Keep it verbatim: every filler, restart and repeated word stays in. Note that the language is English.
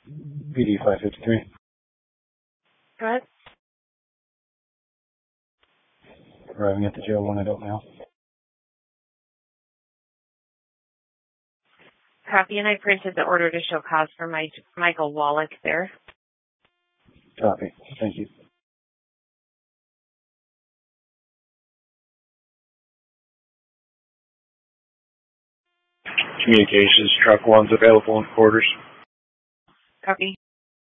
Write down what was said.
B D five fifty-three. Go ahead. Arriving at the jail, one adult male. Copy, and I printed the order to show cause for my Michael Wallach there. Copy. Thank you. Communications, truck one's available in quarters. Copy.